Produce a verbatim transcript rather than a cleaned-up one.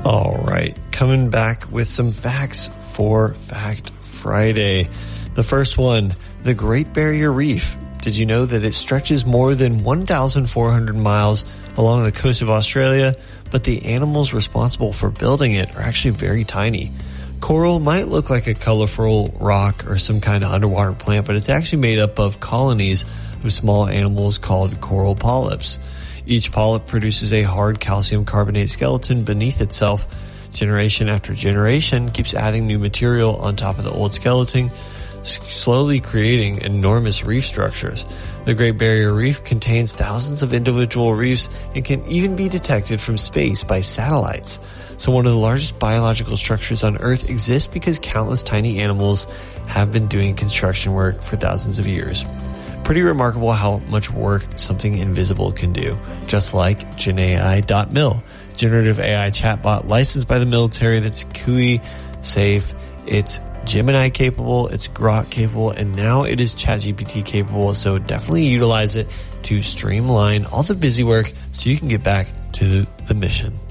All right, coming back with some facts for Fact Friday. The first one, the Great Barrier Reef. Did you know that it stretches more than one thousand four hundred miles along the coast of Australia, but the animals responsible for building it are actually very tiny? Coral might look like a colorful rock or some kind of underwater plant, but it's actually made up of colonies of small animals called coral polyps. Each polyp produces a hard calcium carbonate skeleton beneath itself. Generation after generation keeps adding new material on top of the old skeleton, slowly creating enormous reef structures. The Great Barrier Reef contains thousands of individual reefs and can even be detected from space by satellites. So one of the largest biological structures on Earth exists because countless tiny animals have been doing construction work for thousands of years. Pretty remarkable how much work something invisible can do, just like Gen A I dot mil, generative A I chatbot licensed by the military that's C U I safe. It's Gemini capable, it's Grok capable, and now it is ChatGPT capable, so definitely utilize it to streamline all the busy work so you can get back to the mission.